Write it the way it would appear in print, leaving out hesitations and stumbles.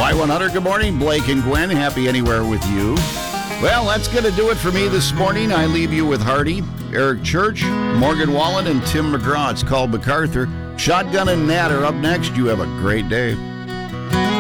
Y100, good morning. Blake and Gwen, happy anywhere with you. Well, that's going to do it for me this morning. I leave you with Hardy, Eric Church, Morgan Wallen, and Tim McGraw. It's called MacArthur. Shotgun and Nat are up next. You have a great day.